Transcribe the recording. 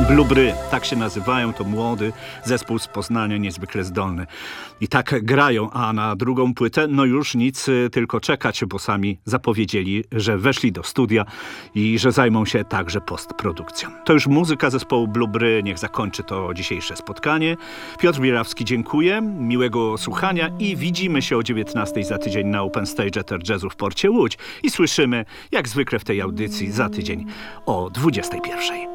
Blubry, tak się nazywają, to młody zespół z Poznania, niezwykle zdolny. I tak grają, a na drugą płytę no już nic, tylko czekać, bo sami zapowiedzieli, że weszli do studia i że zajmą się także postprodukcją. To już muzyka zespołu Blubry, niech zakończy to dzisiejsze spotkanie. Piotr Bierawski, dziękuję, miłego słuchania i widzimy się o 19:00 za tydzień na Open Stage Ether Jazzu w Porcie Łódź i słyszymy jak zwykle w tej audycji za tydzień o 21:00.